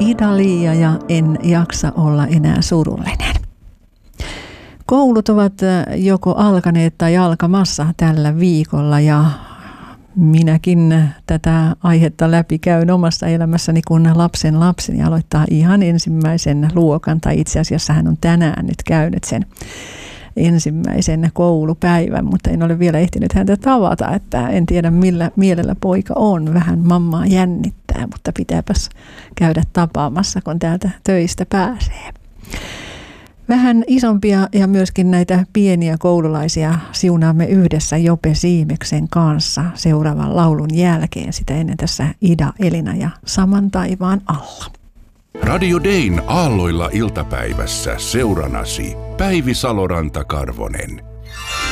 Ida-Liia ja en jaksa olla enää surullinen. Koulut ovat joko alkaneet tai alkamassa tällä viikolla ja minäkin tätä aihetta läpi käyn omassa elämässäni, kun lapseni aloittaa ihan ensimmäisen luokan, tai itse asiassa hän on tänään nyt käynyt sen ensimmäisen koulupäivän, mutta en ole vielä ehtinyt häntä tavata, että en tiedä millä mielellä poika on. Vähän mammaa jännittää, mutta pitääpäs käydä tapaamassa, kun täältä töistä pääsee. Vähän isompia ja myöskin näitä pieniä koululaisia siunaamme yhdessä Jope Siimeksen kanssa seuraavan laulun jälkeen. Sitä ennen tässä Ida, Elina ja Saman taivaan alla. Radio Dayn aalloilla iltapäivässä seuranasi Päivi Saloranta-Karvonen.